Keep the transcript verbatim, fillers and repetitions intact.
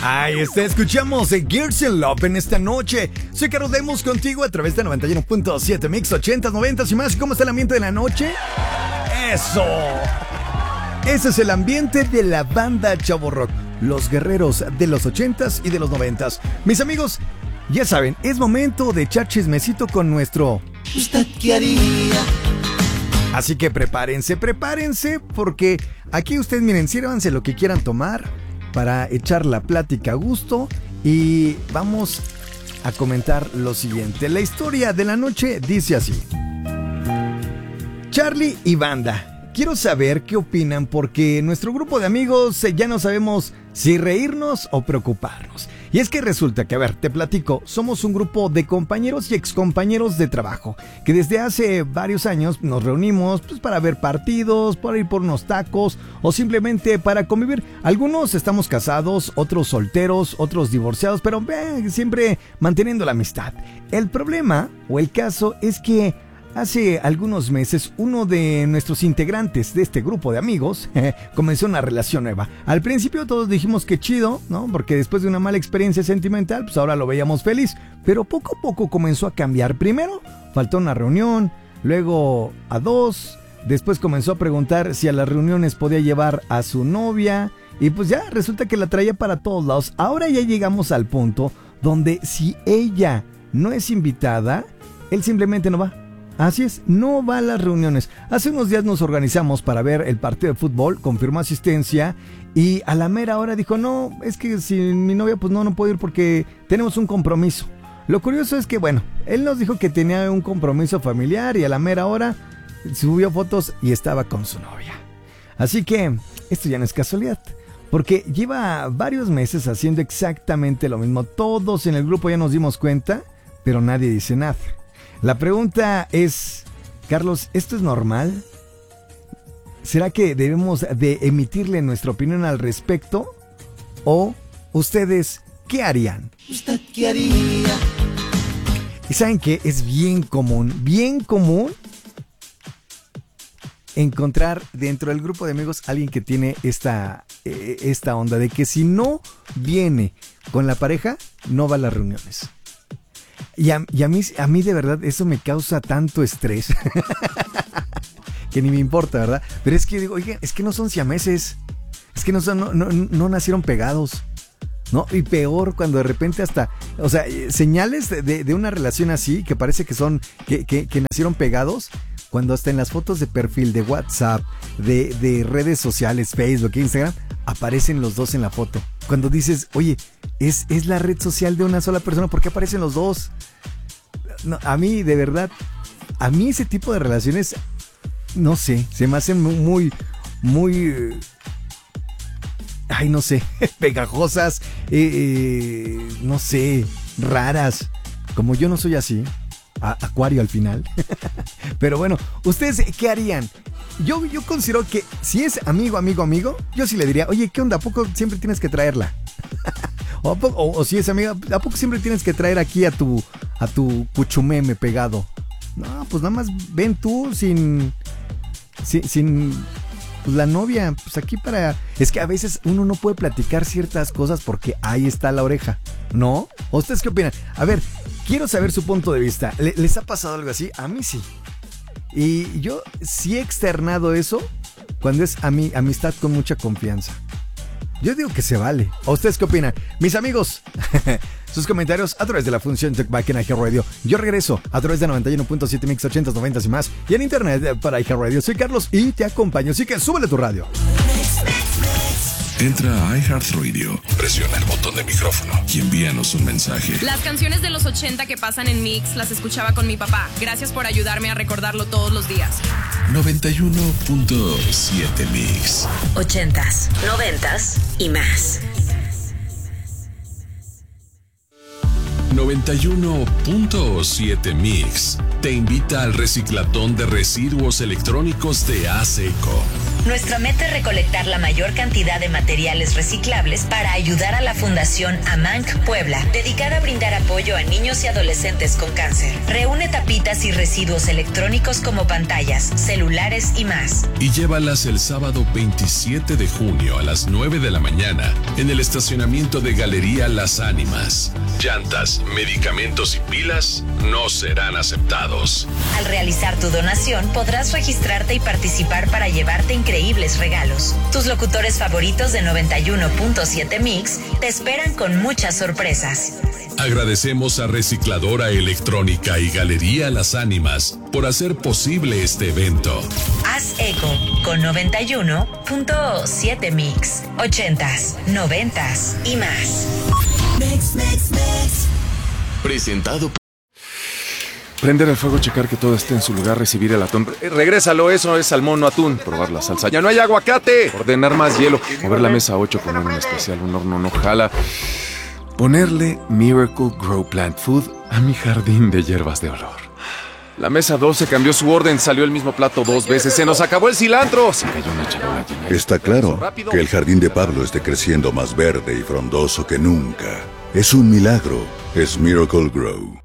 Ahí está, escuchamos en Gears in Love en esta noche. Soy Carlos Lemos contigo a través de noventa y uno punto siete Mix, ochentas, noventas y más. ¿Cómo está el ambiente de la noche? ¡Eso! Ese es el ambiente de la banda Chavo Rock, los guerreros de los ochentas y de los noventas. Mis amigos, ya saben, es momento de echar chismecito con nuestro ¿Usted qué haría? Así que prepárense, prepárense, porque aquí ustedes, miren, sírvanse lo que quieran tomar para echar la plática a gusto y vamos a comentar lo siguiente. La historia de la noche dice así: Charlie y banda, quiero saber qué opinan porque nuestro grupo de amigos ya no sabemos si reírnos o preocuparnos. Y es que resulta que, a ver, te platico, somos un grupo de compañeros y excompañeros de trabajo que desde hace varios años nos reunimos pues, para ver partidos, para ir por unos tacos o simplemente para convivir. Algunos estamos casados, otros solteros, otros divorciados, pero eh, siempre manteniendo la amistad. El problema o el caso es que hace algunos meses, uno de nuestros integrantes de este grupo de amigos eh, comenzó una relación nueva. Al principio todos dijimos que chido, ¿no? Porque después de una mala experiencia sentimental, pues ahora lo veíamos feliz. Pero poco a poco comenzó a cambiar. Primero faltó una reunión, luego a dos, después comenzó a preguntar si a las reuniones podía llevar a su novia. Y pues ya resulta que la traía para todos lados. Ahora ya llegamos al punto donde si ella no es invitada, él simplemente no va. Así es, no va a las reuniones. Hace unos días nos organizamos para ver el partido de fútbol, confirmó asistencia y a la mera hora dijo, no, es que sin mi novia pues no, no puedo ir porque tenemos un compromiso. Lo curioso es que, bueno, él nos dijo que tenía un compromiso familiar y a la mera hora subió fotos y estaba con su novia. Así que esto ya no es casualidad, porque lleva varios meses haciendo exactamente lo mismo. Todos en el grupo ya nos dimos cuenta, pero nadie dice nada. La pregunta es, Carlos, ¿esto es normal? ¿Será que debemos de emitirle nuestra opinión al respecto? ¿O ustedes qué harían? ¿Usted qué haría? Y saben que es bien común, bien común encontrar dentro del grupo de amigos alguien que tiene esta, eh, esta onda de que si no viene con la pareja, no va a las reuniones. Y, a, y a, mí, a mí de verdad eso me causa tanto estrés que ni me importa, ¿verdad? Pero es que digo, oigan, es que no son siameses, es que no, son, no, no, no nacieron pegados, ¿no? Y peor cuando de repente hasta, o sea, señales de, de, de una relación así que parece que son, que, que, que nacieron pegados, cuando hasta en las fotos de perfil de WhatsApp, de, de redes sociales, Facebook, Instagram, aparecen los dos en la foto. Cuando dices, oye, es, es la red social de una sola persona, ¿por qué aparecen los dos? No, a mí, de verdad, a mí ese tipo de relaciones, no sé, se me hacen muy, muy, ay, no sé, pegajosas, eh, eh, no sé, raras. Como yo no soy así, a, acuario al final. Pero bueno, ¿ustedes qué harían? Yo, yo considero que si es amigo, amigo, amigo, yo sí le diría, oye, ¿qué onda? ¿A poco siempre tienes que traerla? o, a poco, o, o si es amiga, ¿a poco siempre tienes que traer aquí a tu, a tu cuchumeme pegado? No, pues nada más ven tú sin, sin, sin pues la novia, pues aquí para... Es que a veces uno no puede platicar ciertas cosas porque ahí está la oreja, ¿no? ¿O ustedes qué opinan? A ver, quiero saber su punto de vista. ¿Les ha pasado algo así? A mí sí. Y yo sí he externado eso cuando es a mi amistad con mucha confianza. Yo digo que se vale. ¿O ustedes qué opinan? Mis amigos, sus comentarios a través de la función Talkback en iHeartRadio. Yo regreso a través de noventa y uno punto siete Mix, ochentas, noventas y más. Y en internet para iHeartRadio. Soy Carlos y te acompaño. Así que súbele tu radio. Entra a iHeartRadio, presiona el botón de micrófono y envíanos un mensaje. Las canciones de los ochenta que pasan en Mix las escuchaba con mi papá. Gracias por ayudarme a recordarlo todos los días. noventa y uno punto siete Mix. Ochentas, noventas y más. noventa y uno punto siete Mix te invita al reciclatón de residuos electrónicos de ASECO. Nuestra meta es recolectar la mayor cantidad de materiales reciclables para ayudar a la Fundación Amanc Puebla, dedicada a brindar apoyo a niños y adolescentes con cáncer. Reúne tapitas y residuos electrónicos como pantallas, celulares y más. Y llévalas el sábado veintisiete de junio a las nueve de la mañana en el estacionamiento de Galería Las Ánimas. Llantas, medicamentos y pilas no serán aceptados. Al realizar tu donación, podrás registrarte y participar para llevarte increíbles regalos. Tus locutores favoritos de noventa y uno punto siete Mix te esperan con muchas sorpresas. Agradecemos a Recicladora Electrónica y Galería Las Ánimas por hacer posible este evento. Haz eco con noventa y uno punto siete Mix. ochentas, noventas y más. Mix, mix, mix. Presentado por... Prender el fuego, checar que todo esté en su lugar, recibir el atún. Eh, regrésalo, eso es salmón, no atún. Probar la salsa. ¡Ya no hay aguacate! Ordenar más hielo. Mover la mesa a ocho, poner un especial, un horno no jala. Ponerle Miracle Grow Plant Food a mi jardín de hierbas de olor. La mesa doce cambió su orden, salió el mismo plato dos veces. ¡Se nos acabó el cilantro! Se cayó una charola llena de... Está claro que el jardín de Pablo esté creciendo más verde y frondoso que nunca. Es un milagro. Es Miracle Grow.